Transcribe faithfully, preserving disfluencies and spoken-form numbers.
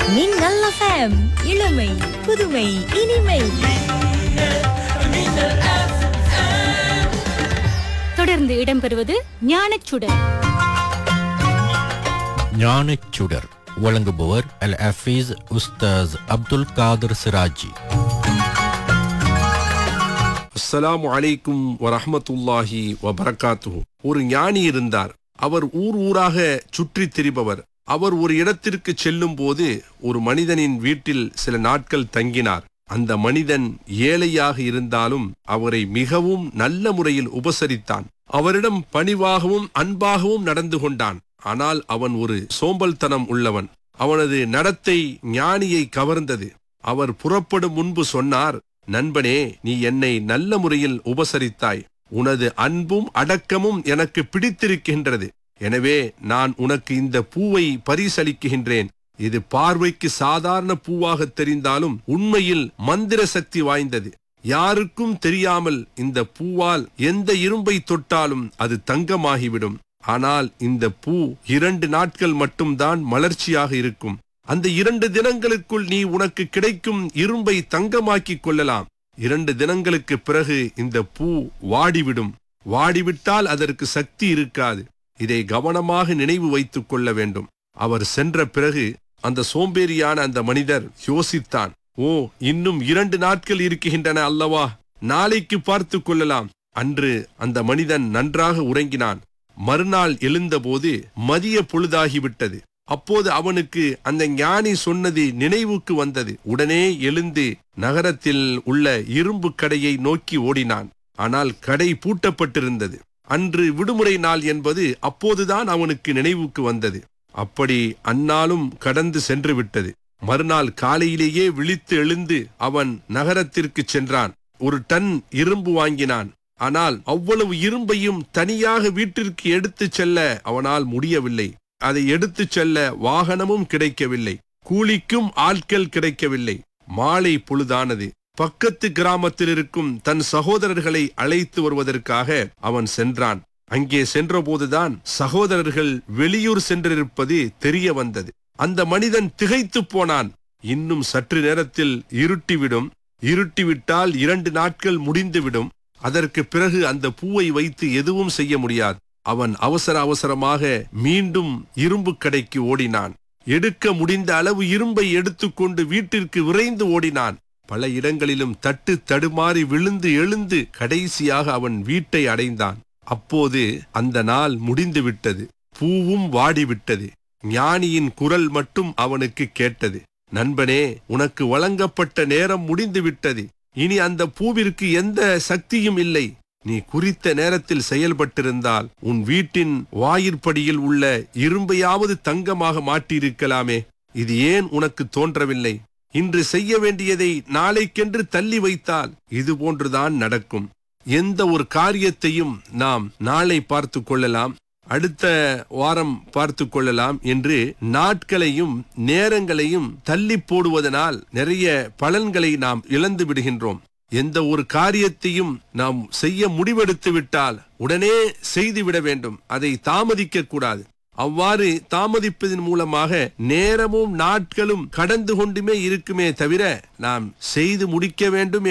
மின்னல் எஃப்எம் இளமை புதுமை இனிமை. தொடர்ந்து இடம்பெறுவது ஞானச்சுடர். ஞானச்சுடர் வழங்குபவர் அல் ஹஃபீஸ் உஸ்தாஸ் அப்துல் காதர் சிராஜி. அஸ்ஸலாமு அலைக்கும் வரஹ்மத்துல்லாஹி வபரகாத்துஹு. ஒரு ஞானி இருந்தார். அவர் ஊர் ஊராக சுற்றித் திரிபவர். அவர் ஒரு இடத்திற்கு செல்லும் போது ஒரு மனிதனின் வீட்டில் சில நாட்கள் தங்கினார். அந்த மனிதன் ஏழையாக இருந்தாலும் அவரை மிகவும் நல்ல முறையில் உபசரித்தான். அவரிடம் பணிவாகவும் அன்பாகவும் நடந்து கொண்டான். ஆனால் அவன் ஒரு சோம்பல்தனம் உள்ளவன். அவனது நடத்தை ஞானியை கவர்ந்தது. அவர் புறப்படும் முன்பு சொன்னார், நண்பனே, நீ என்னை நல்ல முறையில் உபசரித்தாய். உனது அன்பும் அடக்கமும் எனக்கு பிடித்திருக்கின்றது. எனவே நான் உனக்கு இந்த பூவை பரிசளிக்கின்றேன். இது பார்வைக்கு சாதாரண பூவாக தெரிந்தாலும் உண்மையில் மந்திர சக்தி வாய்ந்தது. யாருக்கும் தெரியாமல் இந்த பூவால் எந்த இரும்பை தொட்டாலும் அது தங்கமாகிவிடும். ஆனால் இந்த பூ இரண்டு நாட்கள் மட்டும்தான் மலர்ச்சியாக இருக்கும். அந்த இரண்டு தினங்களுக்குள் நீ உனக்கு கிடைக்கும் இரும்பை தங்கமாக்கிக் கொள்ளலாம். இரண்டு தினங்களுக்கு பிறகு இந்த பூ வாடிவிடும். வாடிவிட்டால் அதற்கு சக்தி இருக்காது. இதை கவனமாக நினைவு வைத்துக் கொள்ள வேண்டும். அவர் சென்ற பிறகு அந்த சோம்பேறியான அந்த மனிதர் யோசித்தான். ஓ, இன்னும் இரண்டு நாட்கள் இருக்கின்றன அல்லவா, நாளைக்கு பார்த்து கொள்ளலாம். அன்று அந்த மனிதன் நன்றாக உறங்கினான். மறுநாள் எழுந்தபோது மதிய பொழுதாகிவிட்டது. அப்போது அவனுக்கு அந்த ஞானி சொன்னது நினைவுக்கு வந்தது. உடனே எழுந்து நகரத்தில் உள்ள இரும்பு கடையை நோக்கி ஓடினான். ஆனால் கடை பூட்டப்பட்டிருந்தது. அன்று விடுமுறை நாள் என்பது அப்போதுதான் அவனுக்கு நினைவுக்கு வந்தது. அப்படி அந்நாளும் கடந்து சென்று விட்டது. மறுநாள் காலையிலேயே விழித்து எழுந்து அவன் நகரத்திற்கு சென்றான். ஒரு டன் இரும்பு வாங்கினான். ஆனால் அவ்வளவு இரும்பையும் தனியாக வீட்டிற்கு எடுத்துச் செல்ல அவனால் முடியவில்லை. அதை எடுத்துச் செல்ல வாகனமும் கிடைக்கவில்லை. கூலிக்கும் ஆட்கள் கிடைக்கவில்லை. மாலை பொழுதானது. பக்கத்து கிராமத்தில் இருக்கும் தன் சகோதரர்களை அழைத்து வருவதற்காக அவன் சென்றான். அங்கே சென்றபோதுதான் சகோதரர்கள் வெளியூர் சென்றிருப்பது தெரிய வந்தது. அந்த மனிதன் திகைத்து போனான். இன்னும் சற்று நேரத்தில் இருட்டிவிடும். இருட்டிவிட்டால் இரண்டு நாட்கள் முடிந்துவிடும். அதற்கு பிறகு அந்த பூவை வைத்து எதுவும் செய்ய முடியாது. அவன் அவசர அவசரமாக மீண்டும் இரும்பு கடைக்கு ஓடினான். எடுக்க முடிந்த அளவு இரும்பை எடுத்துக்கொண்டு வீட்டிற்கு விரைந்து ஓடினான். பல இடங்களிலும் தட்டு தடுமாறி விழுந்து எழுந்து கடைசியாக அவன் வீட்டை அடைந்தான். அப்போது அந்த நாள் முடிந்து விட்டது. பூவும் வாடிவிட்டது. ஞானியின் குரல் மட்டும் அவனுக்கு கேட்டது. நண்பனே, உனக்கு வழங்கப்பட்ட நேரம் முடிந்து விட்டது. இனி அந்த பூவிற்கு எந்த சக்தியும் இல்லை. நீ குறித்த நேரத்தில் செயல்பட்டிருந்தால் உன் வீட்டின் வாயிற்படியில் உள்ள இரும்பையாவது தங்கமாக மாற்றியிருக்கலாமே. இது ஏன் உனக்கு தோன்றவில்லை? இன்று செய்ய வேண்டியதை நாளைக்கென்று தள்ளி வைத்தால் இது போன்றுதான் நடக்கும். எந்த ஒரு காரியத்தையும் நாம் நாளை பார்த்து கொள்ளலாம், அடுத்த வாரம் பார்த்து கொள்ளலாம் என்று நாட்களையும் நேரங்களையும் தள்ளி போடுவதனால் நிறைய பலன்களை நாம் இழந்து விடுகின்றோம். எந்த ஒரு காரியத்தையும் நாம் செய்ய முடிவெடுத்து விட்டால் உடனே செய்துவிட வேண்டும். அதை தாமதிக்க கூடாது. அவ்வாறு தாமதிப்பதன் மூலமாக நேரமும் நாட்களும் கடந்து கொண்டுமே இருக்குமே தவிர நாம் செய்து முடிக்க வேண்டும்